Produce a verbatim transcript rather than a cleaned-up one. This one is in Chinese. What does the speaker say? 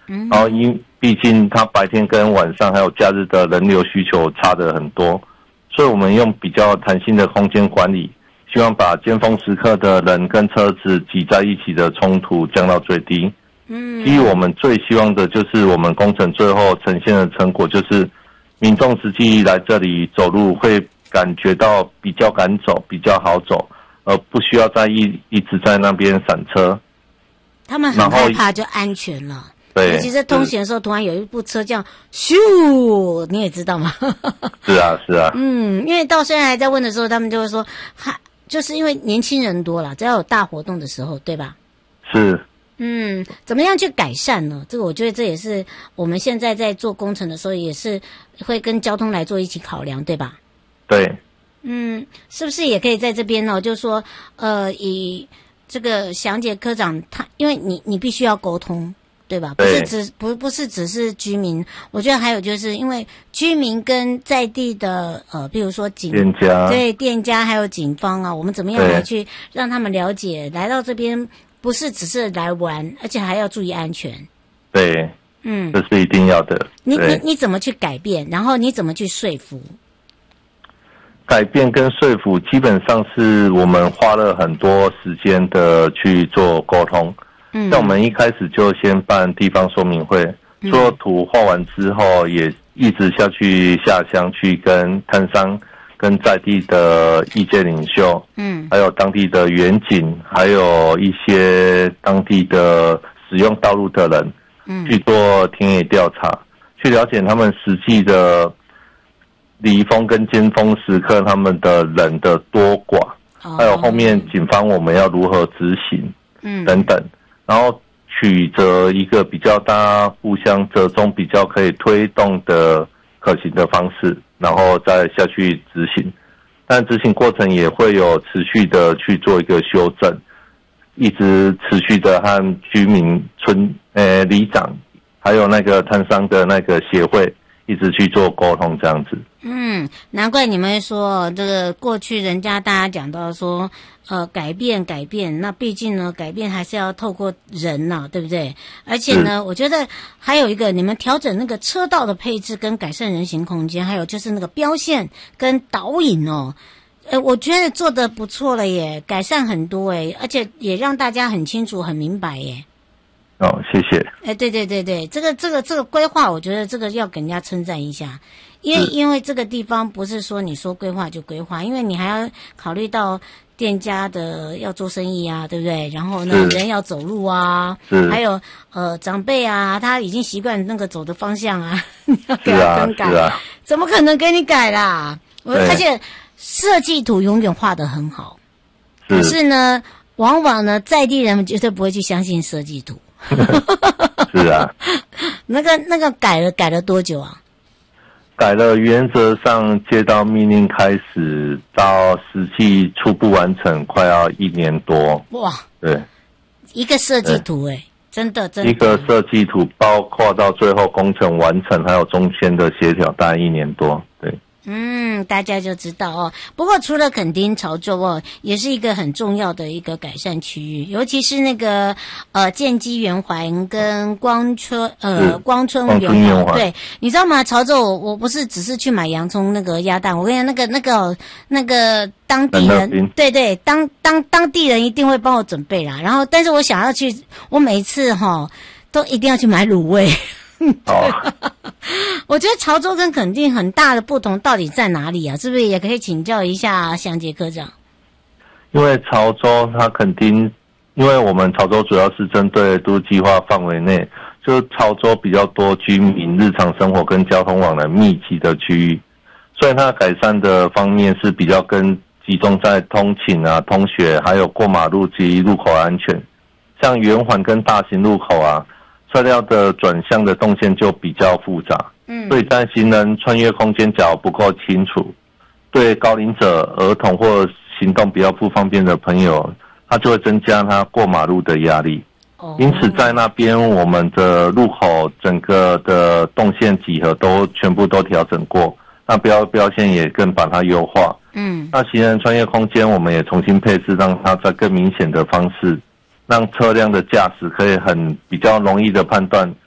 嗯， 然后因毕竟它白天跟晚上还有假日的人流需求差得很多，所以我们用比较弹性的空间管理，希望把尖峰时刻的人跟车子挤在一起的冲突降到最低。 嗯， 基于我们最希望的就是我们工程最后呈现的成果，就是民众实际来这里走路会感觉到比较敢走，比较好走，而不需要再一一直在那边闪车。 他们很害怕就安全了。 对， 尤其是通行的时候，突然有一部车这样咻，你也知道吗？ 是啊，是啊。 嗯，因为到现在还在问的时候，他们就会说，还就是因为年轻人多了，只要有大活动的时候，对吧？ 是。 嗯，怎么样去改善呢？这个我觉得这也是我们现在在做工程的时候，也是会跟交通来做一起考量，对吧？ 对。 嗯，是不是也可以在这边呢？就是说，呃，以这个详杰科长他，因为你你必须要沟通。对吧？不是只不不是只是居民，我觉得还有就是因为居民跟在地的呃，比如说警店家， 对店家还有警方啊，我们怎么样来去让他们了解，来到这边不是只是来玩，而且还要注意安全。 对， 嗯， 这是一定要的。 你你你怎么去改变？然后你怎么去说服？ 改变跟说服基本上是我们花了很多时间的去做沟通。 嗯， 像我们一开始就先办地方说明会， 嗯、 做图画完之后，也一直下去下乡去跟摊商、跟在地的意见领袖， 嗯， 还有当地的远景，还有一些当地的使用道路的人， 嗯， 去做田野调查，去了解他们实际的离峰跟尖峰时刻他们的人的多寡， 哦、 还有后面警方我们要如何执行， 嗯， 等等。然后取得一个比较大家互相折中、比较可以推动的可行的方式，然后再下去执行。但执行过程也会有持续的去做一个修正，一直持续的和居民村呃里长，还有那个摊商的那个协会一直去做沟通，这样子。 嗯，难怪你们说这个过去人家大家讲到说，呃，改变改变，那毕竟呢，改变还是要透过人呐、啊，对不对？而且呢，我觉得还有一个，你们调整那个车道的配置跟改善人行空间，还有就是那个标线跟导引哦，呃，我觉得做得不错了耶，改善很多诶，而且也让大家很清楚、很明白耶。 哦，谢谢。 哎，对对对对，这个这个这个规划，我觉得这个要给人家称赞一下。因为因为这个地方不是说你说规划就规划，因为你还要考虑到店家的要做生意啊，对不对？然后呢，人要走路啊，还有呃长辈啊，他已经习惯那个走的方向啊，你要给他更改， 是啊是啊、 怎么可能给你改啦？我而且设计图永远画得很好，可是呢，往往呢在地人绝对不会去相信设计图。 是啊， 那个那个改了改了多久啊？ 改了，原则上接到命令开始到实际初步完成，快要一年多。 哇， 对， 一个设计图哎、欸，真的真的。 一个设计图包括到最后工程完成，还有中间的协调，大概一年多。对。 嗯，大家就知道哦。不过除了垦丁潮州哦，也是一个很重要的一个改善区域，尤其是那个呃建基圆环跟光春呃光春圆环。对，你知道吗？潮州我我不是只是去买洋葱那个鸭蛋，我跟你讲那个那个那个当地人，对对，当当当地人一定会帮我准备啦。然后，但是我想要去，我每一次哈、哦、都一定要去买卤味。哦，我觉得潮州跟垦丁很大的不同到底在哪里啊？是不是也可以请教一下详杰科长？ 因为潮州它垦丁，因为我们潮州主要是针对都计划范围内，就是潮州比较多居民日常生活跟交通往来密集的区域，所以它改善的方面是比较跟集中在通勤啊、通学，还有过马路及路口安全。像圆环跟大型路口啊，车辆的转向的动线就比较复杂，嗯，所以在行人穿越空间角不够清楚，对高龄者、儿童或行动比较不方便的朋友，他就会增加他过马路的压力。哦，因此在那边我们的路口整个的动线几何都全部都调整过，那标标线也更把它优化。嗯，那行人穿越空间我们也重新配置，让它在更明显的方式，让车辆的驾驶可以很比较容易的判断